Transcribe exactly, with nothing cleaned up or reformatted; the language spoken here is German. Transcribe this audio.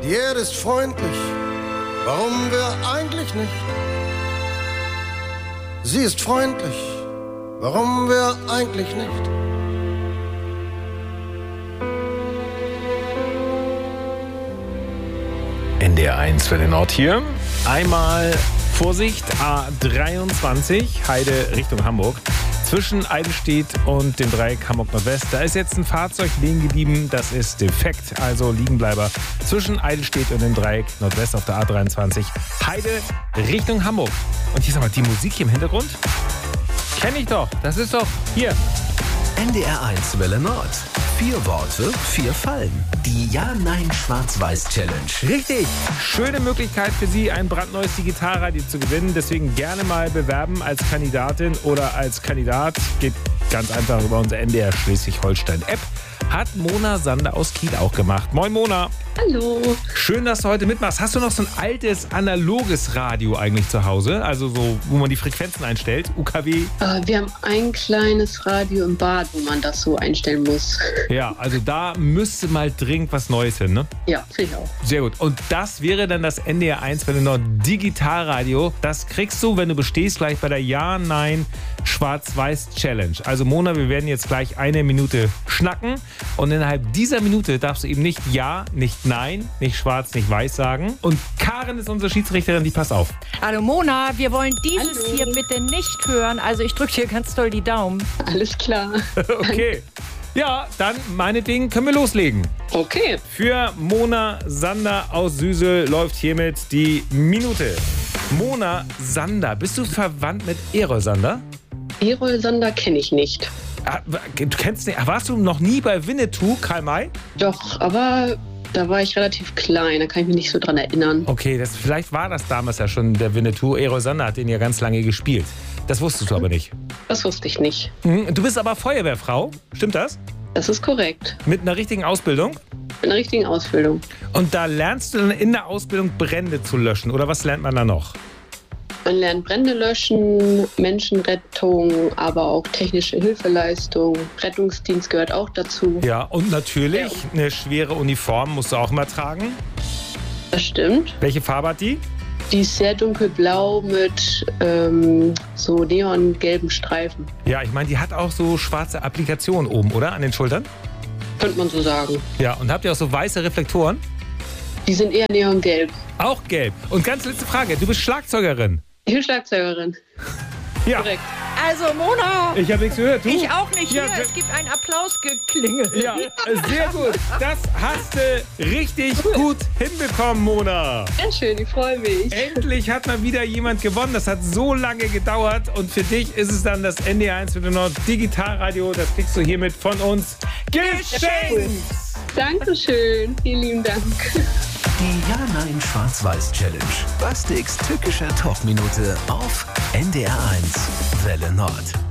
Die Erde ist freundlich, warum wir eigentlich nicht? Sie ist freundlich, warum wir eigentlich nicht? N D R eins für den Ort hier. Einmal Vorsicht, A dreiundzwanzig, Heide Richtung Hamburg. Zwischen Eidelstedt und dem Dreieck Hamburg-Nordwest. Da ist jetzt ein Fahrzeug liegen geblieben, das ist defekt, also Liegenbleiber. Zwischen Eidelstedt und dem Dreieck Nordwest auf der A dreiundzwanzig. Heide Richtung Hamburg. Und hier ist aber die Musik hier im Hintergrund. Kenne ich doch, das ist doch hier. N D R eins Welle Nord. Vier Worte, vier Fallen. Die Ja-Nein-Schwarz-Weiß-Challenge. Richtig. Schöne Möglichkeit für Sie, ein brandneues Digitalradio zu gewinnen. Deswegen gerne mal bewerben als Kandidatin oder als Kandidat. Geht ganz einfach über unsere N D R Schleswig-Holstein-App. Hat Mona Sander aus Kiel auch gemacht. Moin Mona. Hallo. Schön, dass du heute mitmachst. Hast du noch so ein altes, analoges Radio eigentlich zu Hause? Also so, wo man die Frequenzen einstellt? U K W? Äh, wir haben ein kleines Radio im Bad, wo man das so einstellen muss. Ja, also da müsste mal dringend was Neues hin, ne? Ja, finde ich auch. Sehr gut. Und das wäre dann das N D R eins, wenn du noch Digitalradio. Das kriegst du, wenn du bestehst, gleich bei der Ja-Nein-Schwarz-Weiß-Challenge. Also Mona, wir werden jetzt gleich eine Minute schnacken. Und innerhalb dieser Minute darfst du eben nicht Ja, nicht Nein, nicht Schwarz, nicht Weiß sagen. Und Karin ist unsere Schiedsrichterin, die passt auf. Hallo Mona, wir wollen dieses Hallo. hier bitte nicht hören. Also ich drücke dir ganz doll die Daumen. Alles klar. Okay. Ja, dann meinetwegen können wir loslegen. Okay. Für Mona Sander aus Süsel läuft hiermit die Minute. Mona Sander, bist du verwandt mit Erol Sander? Erol Sander kenne ich nicht. Ah, du kennst nicht, warst du noch nie bei Winnetou, Karl May? Doch, aber da war ich relativ klein, da kann ich mich nicht so dran erinnern. Okay, das, vielleicht war das damals ja schon der Winnetou. Erol Sander hat den ja ganz lange gespielt. Das wusstest du aber nicht. Das wusste ich nicht. Du bist aber Feuerwehrfrau, stimmt das? Das ist korrekt. Mit einer richtigen Ausbildung? Mit einer richtigen Ausbildung. Und da lernst du dann in der Ausbildung Brände zu löschen, oder was lernt man da noch? Man lernt Brände löschen, Menschenrettung, aber auch technische Hilfeleistung. Rettungsdienst gehört auch dazu. Ja, und natürlich eine schwere Uniform musst du auch immer tragen. Das stimmt. Welche Farbe hat die? Die ist sehr dunkelblau mit ähm, so neongelben Streifen. Ja, ich meine, die hat auch so schwarze Applikationen oben, oder? An den Schultern? Könnte man so sagen. Ja, und habt ihr auch so weiße Reflektoren? Die sind eher neongelb. Auch gelb. Und ganz letzte Frage, du bist Schlagzeugerin. Ich bin Schlagzeugerin. Ja. Korrekt. Also Mona, Ich habe nichts gehört. Du? ich auch nicht. Ja, Hier, se- es gibt ein Applausgeklingel. Ja, sehr gut. Das hast du richtig gut hinbekommen, Mona. Sehr schön, ich freue mich. Endlich hat mal wieder jemand gewonnen. Das hat so lange gedauert. Und für dich ist es dann das N D R eins für den Nord Digitalradio. Das kriegst du hiermit von uns geschenkt. Dankeschön, vielen lieben Dank. Die Ja-Nein-Schwarz-Weiß-Challenge. Bastiks tückische Talkminute auf N D R eins Welle Nord.